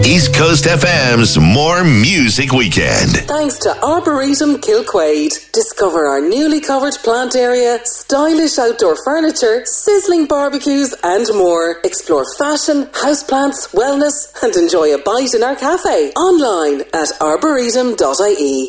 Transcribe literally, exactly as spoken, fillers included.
East Coast F M's More Music Weekend. Thanks to Arboretum Kilquade. Discover our newly covered plant area, stylish outdoor furniture, sizzling barbecues and more. Explore fashion, houseplants, wellness and enjoy a bite in our cafe. Online at arboretum dot I E.